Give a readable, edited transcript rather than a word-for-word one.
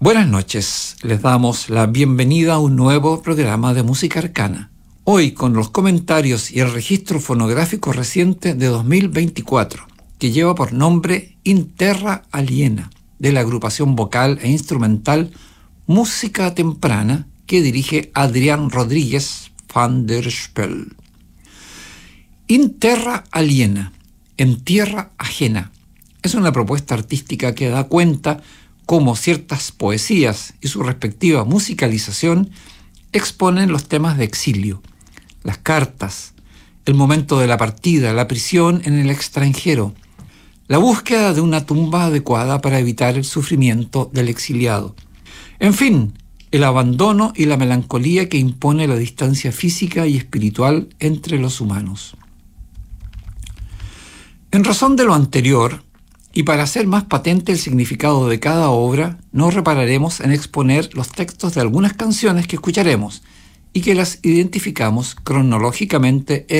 Buenas noches, les damos la bienvenida a un nuevo programa de música arcana. Hoy con los comentarios y el registro fonográfico reciente de 2024, que lleva por nombre In Terra Aliena, de la agrupación vocal e instrumental Música Temprana, que dirige Adrián Rodríguez van der Spel. In Terra Aliena, en tierra ajena, es una propuesta artística que da cuenta cómo ciertas poesías y su respectiva musicalización exponen los temas de exilio, las cartas, el momento de la partida, la prisión en el extranjero, la búsqueda de una tumba adecuada para evitar el sufrimiento del exiliado. En fin, el abandono y la melancolía que impone la distancia física y espiritual entre los humanos. En razón de lo anterior, y para hacer más patente el significado de cada obra, no repararemos en exponer los textos de algunas canciones que escucharemos y que las identificamos cronológicamente